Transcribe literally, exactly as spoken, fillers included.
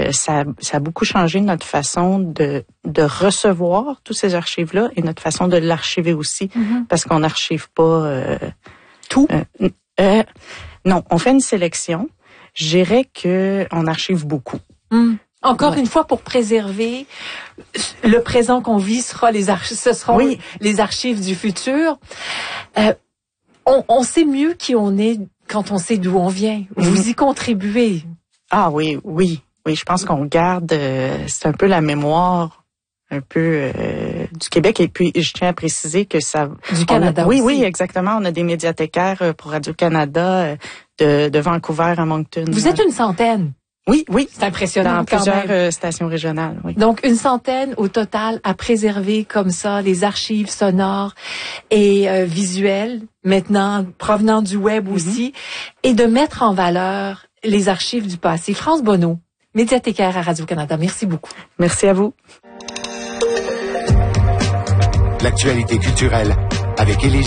euh, ça, ça a beaucoup changé notre façon de, de recevoir tous ces archives-là et notre façon de l'archiver aussi, mm-hmm. parce qu'on n'archive pas euh, tout. Euh, euh, non, on fait une sélection. Je dirais que on archive beaucoup. Mm. Encore ouais. une fois, pour préserver le présent qu'on vit, sera les arch- ce seront oui. les archives du futur. Euh, on, on sait mieux qui on est quand on sait d'où on vient. Mm-hmm. Vous y contribuez. Ah oui, oui, oui. Je pense qu'on garde, euh, c'est un peu la mémoire, un peu euh, du Québec. Et puis, je tiens à préciser que ça... Du Canada a, Oui, aussi. oui, exactement. On a des médiathécaires pour Radio-Canada de, de Vancouver à Moncton. Vous êtes une centaine. Oui, oui. C'est impressionnant. Dans quand plusieurs même. stations régionales, oui. Donc, une centaine au total à préserver comme ça, les archives sonores et euh, visuelles, maintenant provenant du web mm-hmm. aussi, et de mettre en valeur les archives du passé. France Bonneau, médiathécaire à Radio-Canada, merci beaucoup. Merci à vous. L'actualité culturelle avec Élie